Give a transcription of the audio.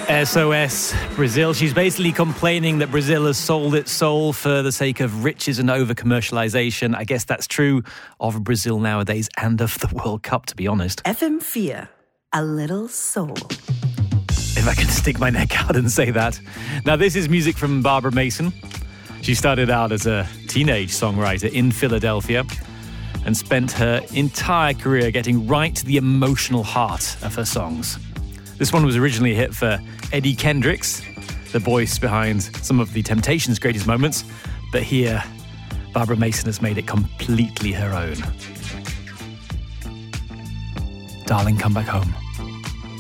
SOS Brazil. She's basically complaining that Brazil has sold its soul for the sake of riches and over-commercialisation. I guess that's true of Brazil nowadays and of the World Cup, to be honest. FM4, a little soul. If I can stick my neck out and say that. Now, this is music from Barbara Mason. She started out as a teenage songwriter in Philadelphia and spent her entire career getting right to the emotional heart of her songs. This one was originally a hit for Eddie Kendricks, the voice behind some of the Temptations' greatest moments. But here, Barbara Mason has made it completely her own. Darling, come back home.